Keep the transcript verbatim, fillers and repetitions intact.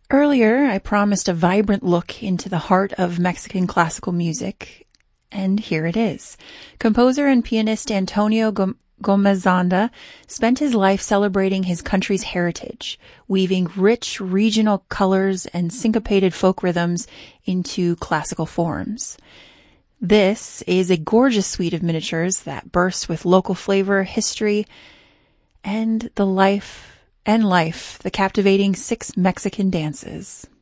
Earlier, I promised a vibrant look into the heart of Mexican classical music, and here it is. Composer and pianist Antonio Gom- Gomezanda spent his life celebrating his country's heritage, weaving rich regional colors and syncopated folk rhythms into classical forms. This is a gorgeous suite of miniatures that burst with local flavor, history, and the life and life, the captivating six Mexican dances.